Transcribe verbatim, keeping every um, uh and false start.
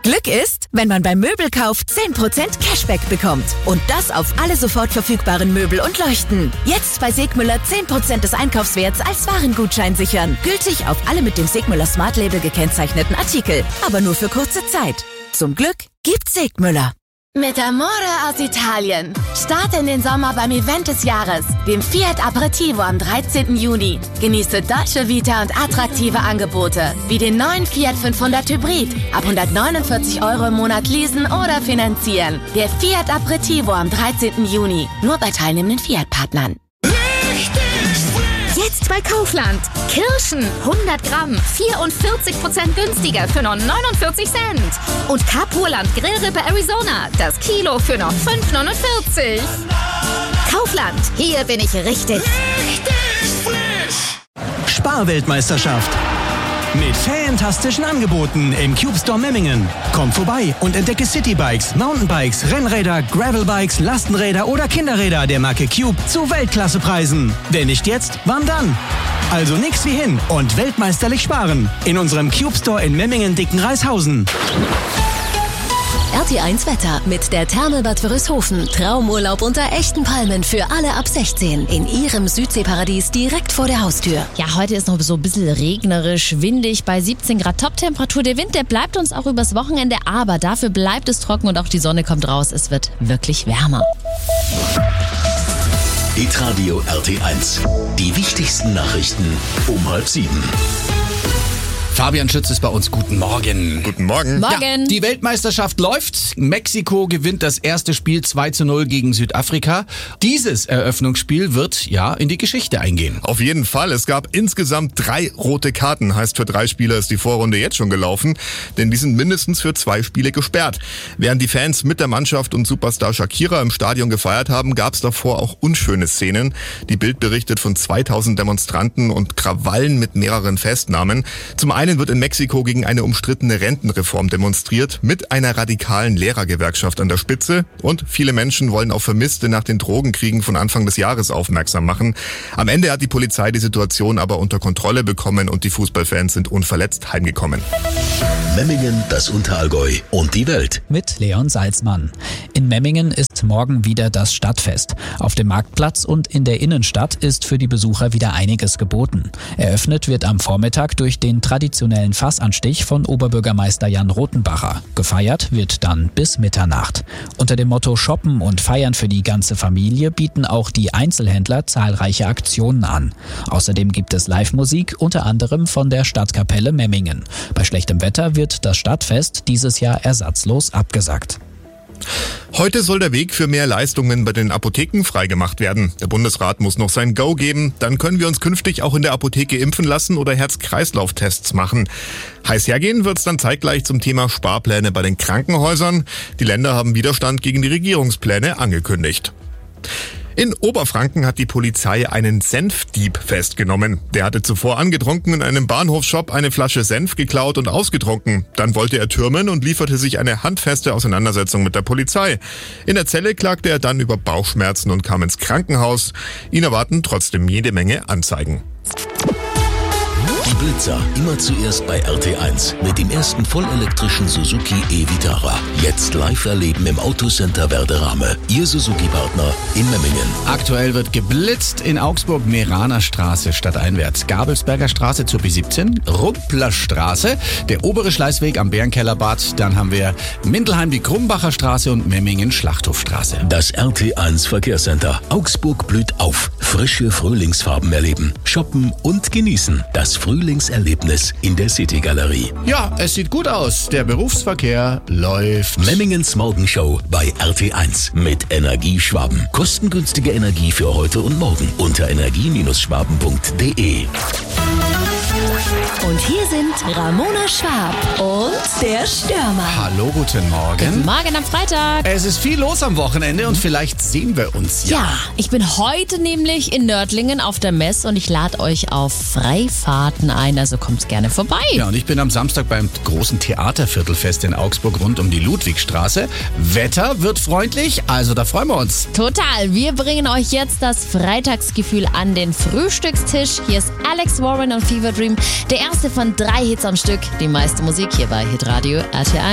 Glück ist, wenn man beim Möbelkauf zehn Prozent Cashback bekommt. Und das auf alle sofort verfügbaren Möbel und Leuchten. Jetzt bei Segmüller zehn Prozent des Einkaufswerts als Warengutschein sichern. Gültig auf alle mit dem Segmüller Smart Label gekennzeichneten Artikel. Aber nur für kurze Zeit. Zum Glück gibt's Segmüller. Mit Amore aus Italien. Starte in den Sommer beim Event des Jahres, dem Fiat Aperitivo am dreizehnten Juni. Genieße deutsche Vita und attraktive Angebote, wie den neuen Fiat fünfhundert Hybrid. Ab hundertneunundvierzig Euro im Monat leasen oder finanzieren. Der Fiat Aperitivo am dreizehnten Juni. Nur bei teilnehmenden Fiat-Partnern. Jetzt bei Kaufland. Kirschen hundert Gramm, vierundvierzig Prozent günstiger für nur neunundvierzig Cent. Und Kapurland Grillrippe Arizona, das Kilo für nur fünf neunundvierzig. Kaufland, hier bin ich richtig. Richtig frisch. Sparweltmeisterschaft. Mit fantastischen Angeboten im Cube Store Memmingen. Komm vorbei und entdecke Citybikes, Mountainbikes, Rennräder, Gravelbikes, Lastenräder oder Kinderräder der Marke Cube zu Weltklassepreisen. Wenn nicht jetzt, wann dann? Also nix wie hin und weltmeisterlich sparen. In unserem Cube Store in Memmingen-Dickenreishausen. R T eins Wetter mit der Therme Bad Wörishofen. Traumurlaub unter echten Palmen für alle ab sechzehn. In ihrem Südseeparadies direkt vor der Haustür. Ja, heute ist noch so ein bisschen regnerisch, windig bei siebzehn Grad Toptemperatur. Der Wind, der bleibt uns auch übers Wochenende, aber dafür bleibt es trocken und auch die Sonne kommt raus. Es wird wirklich wärmer. Hitradio R T eins. Die wichtigsten Nachrichten um halb sieben. Fabian Schütz ist bei uns. Guten Morgen. Guten Morgen. Morgen. Ja, die Weltmeisterschaft läuft. Mexiko gewinnt das erste Spiel zwei zu null gegen Südafrika. Dieses Eröffnungsspiel wird ja in die Geschichte eingehen. Auf jeden Fall. Es gab insgesamt drei rote Karten. Heißt, für drei Spieler ist die Vorrunde jetzt schon gelaufen. Denn die sind mindestens für zwei Spiele gesperrt. Während die Fans mit der Mannschaft und Superstar Shakira im Stadion gefeiert haben, gab es davor auch unschöne Szenen. Die Bild berichtet von zweitausend Demonstranten und Krawallen mit mehreren Festnahmen. Zum einen wird in Mexiko gegen eine umstrittene Rentenreform demonstriert, mit einer radikalen Lehrergewerkschaft an der Spitze. Und viele Menschen wollen auf Vermisste nach den Drogenkriegen von Anfang des Jahres aufmerksam machen. Am Ende hat die Polizei die Situation aber unter Kontrolle bekommen und die Fußballfans sind unverletzt heimgekommen. Memmingen, das Unterallgäu und die Welt. Mit Leon Salzmann. In Memmingen ist morgen wieder das Stadtfest. Auf dem Marktplatz und in der Innenstadt ist für die Besucher wieder einiges geboten. Eröffnet wird am Vormittag durch den traditionellen Fassanstich von Oberbürgermeister Jan Rothenbacher. Gefeiert wird dann bis Mitternacht. Unter dem Motto Shoppen und Feiern für die ganze Familie bieten auch die Einzelhändler zahlreiche Aktionen an. Außerdem gibt es Live-Musik, unter anderem von der Stadtkapelle Memmingen. Bei schlechtem Wetter wird das Stadtfest dieses Jahr ersatzlos abgesagt. Heute soll der Weg für mehr Leistungen bei den Apotheken freigemacht werden. Der Bundesrat muss noch sein Go geben. Dann können wir uns künftig auch in der Apotheke impfen lassen oder Herz-Kreislauf-Tests machen. Heiß hergehen wird's dann zeitgleich zum Thema Sparpläne bei den Krankenhäusern. Die Länder haben Widerstand gegen die Regierungspläne angekündigt. In Oberfranken hat die Polizei einen Senfdieb festgenommen. Der hatte zuvor angetrunken in einem Bahnhofsshop eine Flasche Senf geklaut und ausgetrunken. Dann wollte er türmen und lieferte sich eine handfeste Auseinandersetzung mit der Polizei. In der Zelle klagte er dann über Bauchschmerzen und kam ins Krankenhaus. Ihn erwarten trotzdem jede Menge Anzeigen. Die Blitzer, immer zuerst bei R T eins mit dem ersten vollelektrischen Suzuki e-Vitara. Jetzt live erleben im Autocenter Werderame. Ihr Suzuki-Partner in Memmingen. Aktuell wird geblitzt in Augsburg Meraner Straße stadteinwärts, Gabelsberger Straße zur B siebzehn, Ruppler Straße, der obere Schleißweg am Bärenkellerbad, dann haben wir Mindelheim die Krumbacher Straße und Memmingen Schlachthofstraße. Das R T eins Verkehrscenter. Augsburg blüht auf. Frische Frühlingsfarben erleben, shoppen und genießen. Das Frühlingserlebnis in der City-Galerie. Ja, es sieht gut aus. Der Berufsverkehr läuft. Memmingens Morgenshow bei R T eins mit Energie Schwaben. Kostengünstige Energie für heute und morgen unter energie Schwaben punkt de. Und hier sind Ramona Schwab und der Stürmer. Hallo, guten Morgen. Guten Morgen am Freitag. Es ist viel los am Wochenende und vielleicht sehen wir uns ja. Ja, ich bin heute nämlich in Nördlingen auf der Mess und ich lade euch auf Freifahrten ein, also kommt gerne vorbei. Ja, und ich bin am Samstag beim großen Theaterviertelfest in Augsburg rund um die Ludwigstraße. Wetter wird freundlich, also da freuen wir uns. Total, wir bringen euch jetzt das Freitagsgefühl an den Frühstückstisch. Hier ist Alex Warren und Fever Dream, der erste von drei Hits am Stück. Die meiste Musik hier bei Hitradio R T eins.